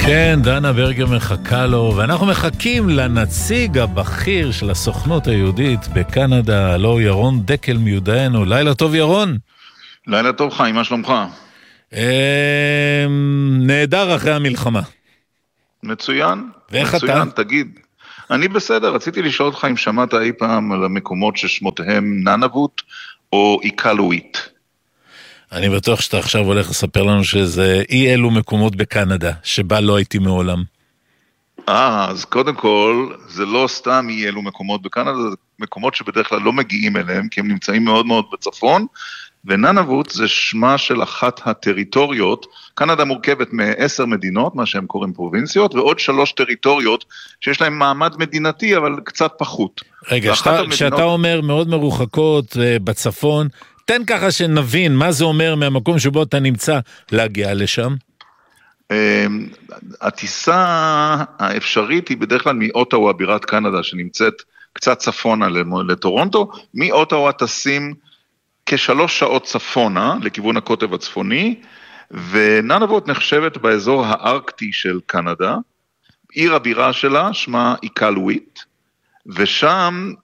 כן, דנה ברגר מחכה לו, ואנחנו מחכים לנציג הבכיר של הסוכנות היהודית בקנדה, הלו ירון דקל מיודענו. לילה טוב ירון. לילה טוב חיים, מה שלומך? נהדר אחרי המלחמה. מצוין. ואיך מצוין, אתה? תגיד. אני בסדר, רציתי לשאול אותך אם שמעת אי פעם על המקומות ששמותיהם ננבות או איקלואית. אני בטוח שאתה עכשיו הולך לספר לנו שזה אי אלו מקומות בקנדה, שבה לא הייתי מעולם. אז קודם כל, זה לא סתם אי אלו מקומות בקנדה, זה מקומות שבדרך כלל לא מגיעים אליהם, כי הם נמצאים מאוד מאוד בצפון, וננבות זה שמה של אחת הטריטוריות. קנדה מורכבת מ10 מדינות, מה שהם קוראים פרובינציות, ועוד 3 טריטוריות שיש להם מעמד מדינתי, אבל קצת פחות. רגע, כשאתה אומר מאוד מרוחקות בצפון, תן ככה שנבין מה זה אומר מהמקום שבו אתה נמצא להגיע לשם. הטיסה האפשרית היא בדרך כלל מאוטאווה, בירת קנדה, שנמצאת קצת צפונה לטורונטו. מאוטאווה טסים כ3 שעות צפונה לכיוון הקוטב הצפוני, וננבות נחשבת באזור הארקטי של קנדה. עיר הבירה שלה שמה איקלואית, ושם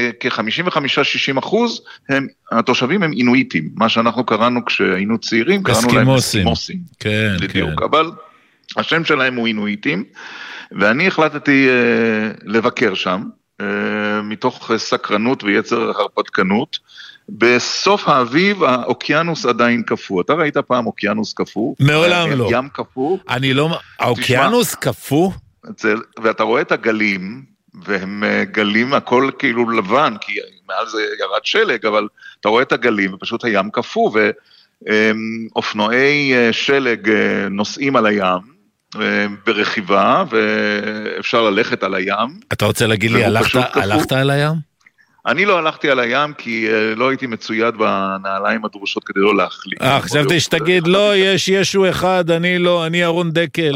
כ-55-60% התושבים הם אינואיטים, מה שאנחנו קראנו כשהיינו צעירים, קראנו להם אסקימוסים. כן, בדיוק, אבל השם שלהם הוא אינואיטים, ואני החלטתי לבקר שם, מתוך סקרנות ויצר הרפתקנות. בסוף האביב האוקיינוס עדיין קפוא. אתה ראית פעם אוקיינוס קפוא? מעולם לא. ים קפוא? אני לא... האוקיינוס קפוא? ואתה רואה את הגלים, והם גלים הכל כאילו לבן, כי מעל זה ירד שלג, אבל אתה רואה את הגלים, ופשוט הים קפוא, ואופנועי שלג נוסעים על הים, ברכיבה, ואפשר ללכת על הים. אתה רוצה להגיד לי, הלכת על הים? אני לא הלכתי על הים, כי לא הייתי מצויד בנעליים הדרושות כדי לא להחליק. חשבתי שתגיד, לא, יש ישו אחד, אני לא, אני ירון דקל.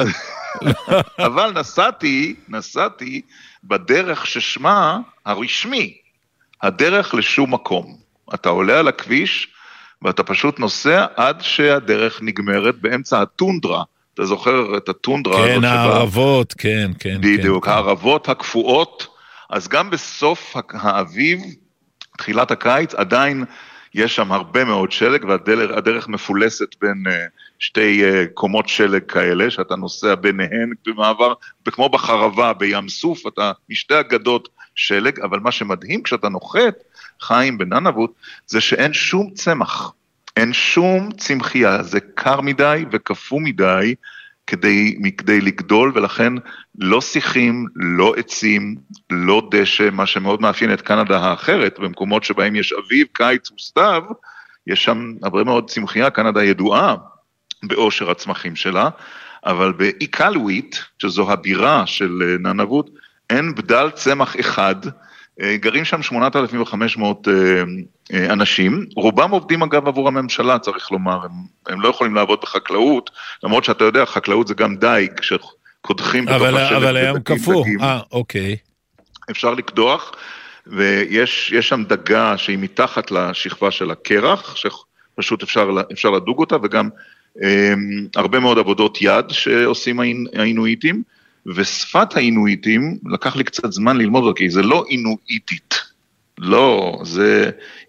אבל נסעתי בדרך ששמה הרשמי, הדרך לשום מקום. אתה עולה על הכביש, ואתה פשוט נוסע עד שהדרך נגמרת באמצע הטונדרה. אתה זוכר את הטונדרה? כן, הערבות, כן. בדיוק, הערבות הקפואות. אז גם בסוף האביב, תחילת הקיץ, עדיין יש שם הרבה מאוד שלג, והדרך מפולסת בין 2 קומות שלג כאלה, שאתה נוסע ביניהן במעבר, כמו בחרבה, בים סוף, אתה משתי אגדות שלג, אבל מה שמדהים כשאתה נוחת, חיים בננבות, זה שאין שום צמח, אין שום צמחייה, זה קר מדי וקפוא מדי, כדי לגדול, ולכן לא שיחים, לא עצים, לא דשא, מה שמאוד מאפיין את קנדה האחרת, במקומות שבהם יש אביב, קיץ וסתיו, יש שם הרבה מאוד צמחייה. קנדה ידועה באושר הצמחים שלה, אבל באיקלואית, שזו הבירה של ננבות, אין בדל צמח אחד, גרים שם 8,500 אנשים, רובם עובדים אגב עבור הממשלה, צריך לומר, הם לא יכולים לעבוד בחקלאות, למרות שאתה יודע, חקלאות זה גם דייג, שקודחים בתוך השלג. אבל הים קפוא, אוקיי. אפשר לקדוח, ויש שם דגה שהיא מתחת לשכבה של הקרח, שפשוט אפשר לדוג אותה, וגם הרבה מאוד עבודות יד שעושים האינואיטים, ושפת האינואיטים, לקח לי קצת זמן ללמוד, כי זה לא אינואיטית, לא, זה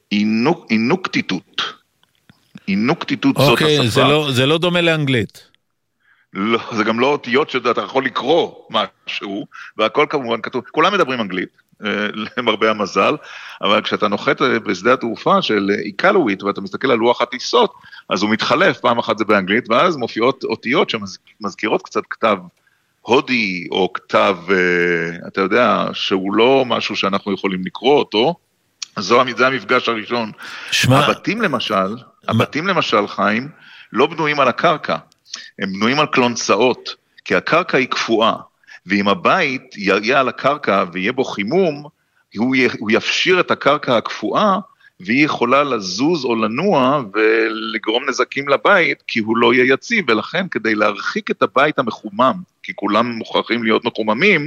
אינוקטיטות. אינוקטיטות זאת השפה. אוקיי, זה לא דומה לאנגלית. לא, זה גם לא אותיות שאתה יכול לקרוא משהו, והכל כמובן כתוב, כולם מדברים אנגלית, למרבה המזל, אבל כשאתה נוחת בשדה התעופה של איקלואית, ואתה מסתכל על לוח הטיסות, אז הוא מתחלף, פעם אחת זה באנגלית, ואז מופיעות אותיות שמזכירות קצת כתב הודי, או כתב, אתה יודע, שהוא לא משהו שאנחנו יכולים לקרוא אותו, אז זה המפגש הראשון. הבתים למשל, חיים, לא בנויים על הקרקע, הם בנויים על קלונסאות, כי הקרקע היא קפואה, ואם הבית יהיה על הקרקע ויהיה בו חימום, הוא יפשיר את הקרקע הקפואה, והיא יכולה לזוז או לנוע ולגרום נזקים לבית, כי הוא לא יהיה יציב, ולכן כדי להרחיק את הבית המחומם, כי כולם מוכרחים להיות מחוממים,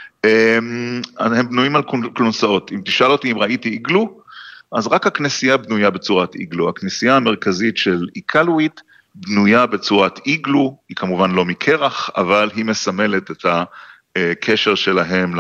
הם בנויים על קלונסאות. אם תשאל אותי אם ראיתי איגלו, אז רק הכנסייה בנויה בצורת איגלו. הכנסייה המרכזית של איקלואית בנויה בצורת איגלו, היא כמובן לא מקרח, אבל היא מסמלת את הקשר שלהם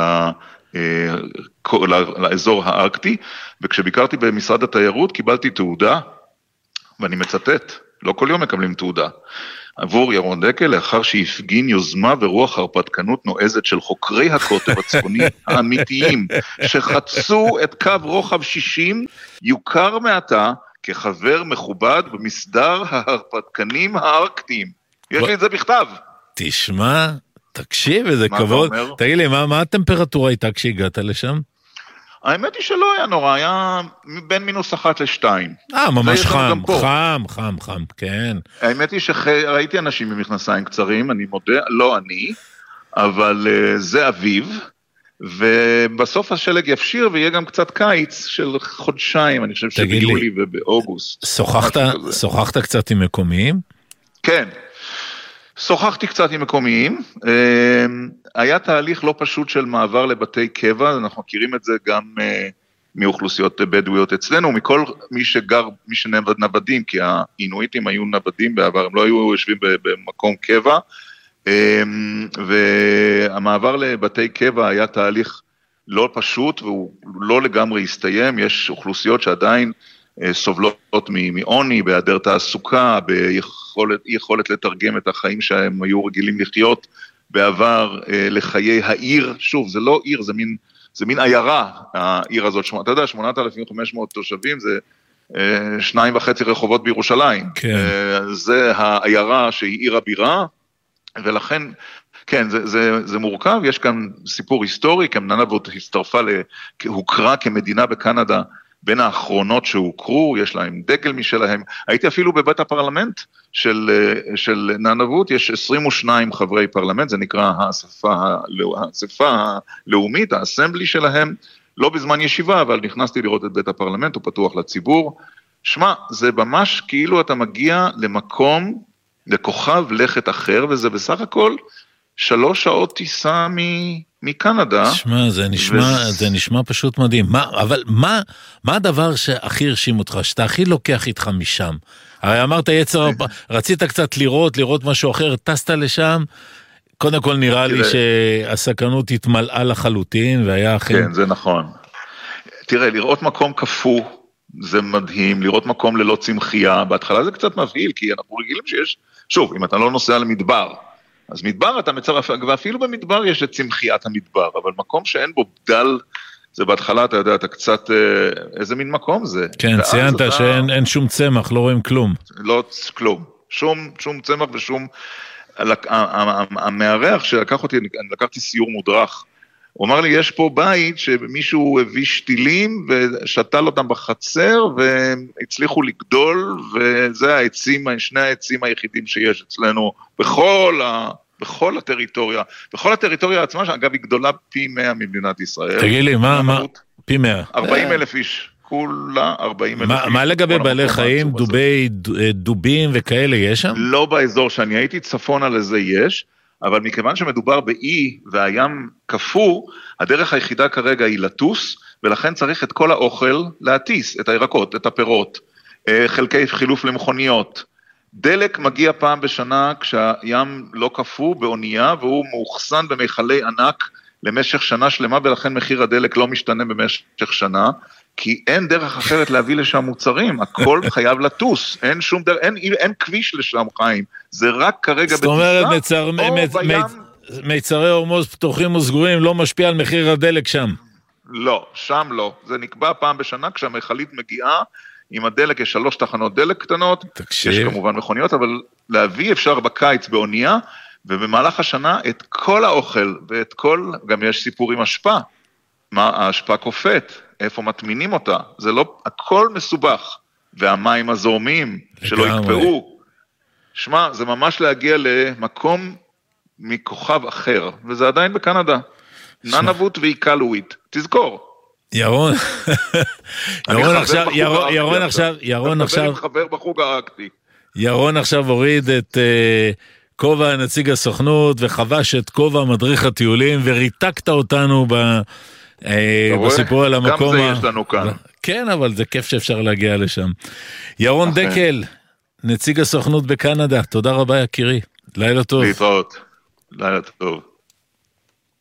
לאזור הארקטי, וכשביקרתי במשרד התיירות קיבלתי תעודה, ואני מצטט, לא כל יום מקבלים תעודה, עבור ירון דקל, לאחר שהפגין יוזמה ורוח הרפתקנות נועזת של חוקרי הקוטב הצפוני האמיתיים, שחצו את קו רוחב 60, יוכר מעתה כחבר מכובד במסדר ההרפתקנים הארקטיים. יש לי את זה בכתב. תשמע, תקשיב, איזה כבוד. תגיד לי, מה הטמפרטורה הייתה כשהגעת לשם? האמת היא שלא היה נורא, היה בין -1 ל-2. ממש חם, כן. האמת היא שראיתי אנשים במכנסיים קצרים, אני מודה, לא אני, אבל זה אביב, ובסוף השלג יפשיר ויהיה גם קצת קיץ של חודשיים, אני חושב שביולי ובאוגוסט. שוחחת קצת עם מקומיים? כן. שוחחתי קצת עם מקומיים, היה תהליך לא פשוט של מעבר לבתי קבע, אנחנו מכירים את זה גם מאוכלוסיות בדואיות אצלנו, מכל מי שנבדים, כי האינואיטים היו נבדים בעבר, הם לא היו יושבים במקום קבע, והמעבר לבתי קבע היה תהליך לא פשוט, והוא לא לגמרי הסתיים, יש אוכלוסיות שעדיין סובלות מעוני, בהיעדר תעסוקה, ביכולת לתרגם את החיים שהם היו רגילים לחיות בעבר לחיי העיר. שוב, זה לא עיר, זה מין עיירה, העיר הזאת. אתה יודע, 8,500 תושבים, זה 2.5 רחובות בירושלים. כן. זה העיירה שהיא עיר הבירה, ולכן, כן, זה מורכב. יש כאן סיפור היסטורי, כי ננבות הוכרה כמדינה בקנדה, בין האחרונות שהוכרו, יש להם דגל משלהם. הייתי אפילו בבית הפרלמנט של ננבות, יש 22 חברי פרלמנט, זה נקרא האספה הלאומית, האסמבלי שלהם, לא בזמן ישיבה, אבל נכנסתי לראות את בית הפרלמנט, הוא פתוח לציבור. שמע, זה ממש כאילו אתה מגיע למקום, לכוכב לכת אחר, וזה בסך הכל 3 שעות טיסה מקנדה. תשמע, זה נשמע פשוט מדהים. אבל מה הדבר שהכי הרשים אותך, שאתה הכי לוקח איתך משם? הרי אמרת רצית קצת לראות משהו אחר, טסת לשם, קודם כל נראה לי שהסכנות התמלאה לחלוטין, והיה אחר. כן, זה נכון. תראה, לראות מקום קפוא, זה מדהים, לראות מקום ללא צמחייה, בהתחלה זה קצת מבהיל, כי אנחנו רגילים שיש, שוב, אם אתה לא נוסע למדבר, אז מדבר אתה מצרף, ואפילו במדבר יש את צמחיית המדבר, אבל מקום שאין בו בדל, זה בהתחלה, אתה יודע, אתה קצת, איזה מין מקום זה. כן, ציינת שאין שום צמח, לא רואים כלום. לא כלום, שום צמח ושום, המארח שלקח אותי, אני לקחתי סיור מודרך, הוא אמר לי, יש פה בית שמישהו הביא שתילים ושתל אותם בחצר והצליחו לגדול, וזה העצים, שני העצים היחידים שיש אצלנו בכל הטריטוריה. בכל הטריטוריה עצמה, שאגב היא גדולה פי 100 ממדינת ישראל. תגיד לי, מה? פי 100. 40,000 איש. כולה 40,000 איש. מה לגבי בעלי חיים, דובים וכאלה יש שם? לא באזור שאני הייתי, צפונה לזה יש. אבל מכיוון שמדובר באי והים קפוא, הדרך היחידה כרגע היא לטוס, ולכן צריך את כל האוכל להטיס, את הירקות, את הפירות, חלקי חילוף למכוניות. דלק מגיע פעם בשנה כשהים לא קפוא באונייה, והוא מאוחסן במכלי ענק למשך שנה שלמה, ולכן מחיר הדלק לא משתנה במשך שנה, כי אין דרך אחרת להביא לשם מוצרים, הכל חייב לטוס, אין שום דרך, אין כביש לשם חיים, זה רק כרגע זאת אומרת, מיצרי הורמוז פתוחים וסגורים, לא משפיע על מחיר הדלק שם. לא, שם לא, זה נקבע פעם בשנה, כשהמכלית מגיעה, עם הדלק יש 3 תחנות דלק קטנות, תקשיב. יש כמובן מכוניות, אבל להביא אפשר בקיץ באונייה, ובמהלך השנה את כל האוכל, ואת כל, גם יש סיפורים השפעה, מה ההשפעה קופאת, איפה מטמינים אותה, זה לא, הכל מסובך, והמים הזורמים שלא יקפאו, שמע, זה ממש להגיע למקום מכוכב אחר, וזה עדיין בקנדה, ננבות ואיקלואית, תזכור. ירון עכשיו הוריד את כובע נציג הסוכנות, וחבש את כובע מדריך הטיולים, וריתקת אותנו בסיפור על המקום. גם זה יש לנו כאן. כן, אבל זה כיף שאפשר להגיע לשם. ירון דקל, נציג הסוכנות בקנדה, תודה רבה יקירי, לילה טוב. להתראות, לילה טוב.